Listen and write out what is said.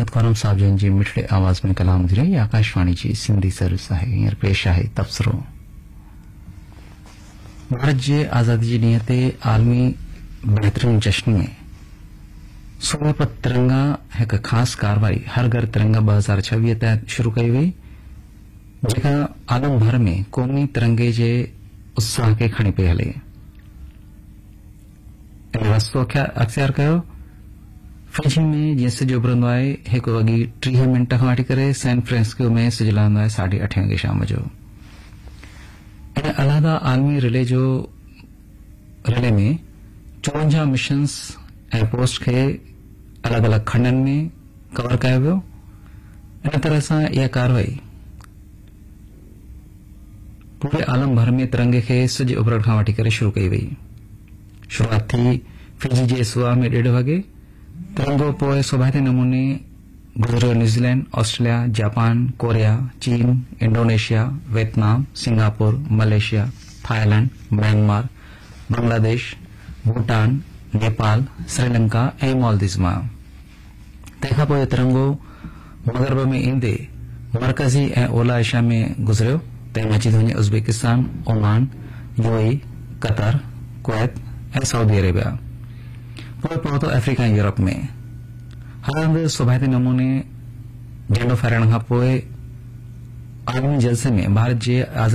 स्वागत करूं साहब जन जी मिठड़े आवाज में कलाम दी रही आकाशवाणी जी सिंधी सर्विस है हींअर पेश है तबसरो। भारत जे आज़ादी जी ॾींहं ते आलमी बेहतरीन जश्न में सूबे पर तिरंगा हिकु ख़ासि कार्रवाई हर घर तिरंगा 2026 तहत शुरू कई वई, जेका आलम भर में क़ौमी तिरंगे जे उत्साह खे खणी पई हले। इन रस्तो अख़्तियार कयो फिजी में जीअं सिज उभरंदो आहे 1:30 खां वठी करे सैन फ्रांसिस्को में सिज लहंदो आहे 8:30 वॻे शाम जो। इन अलहदा आलमी रिले में 54 मिशन्स ऐं पोस्ट खे अलॻि अलॻि खंडनि में कवर कयो वियो। इन तरह सां इहा कार्रवाई पूरे आलम भर में तिरंगे खे सिज उभरण खां वठी करे शुरू कई वई। शुरूआत थी फिजी जे सूबा में 1:30 वॻे। तिरंगो पोइ सोभाइते नमूने गुज़रियो न्यूज़ीलैंड, ऑस्ट्रेलिया, जापान, कोरिया, चीन, Indonesia, Vietnam, Singapore, Malaysia, Thailand, Myanmar, Bangladesh, Bhutan, Nepal, Sri Lanka ऐं मालदीव्स मां। तंहिंखां पोइ तिरंगो मगरब में ईंदे मरकज़ी ऐं ओलह एशिया में गुज़रियो। तंहिं अची थो वञे Uzbekistan, Oman, UAE, Qatar, Kuwait ऐं सऊदी अरेबिया। पोइ पहुतो अफ्रीका ऐं यूरोप में। हर हंधि सोभाइते नमूने झंडो फहराइण खां पोइ आलमी जलसे में भारत जे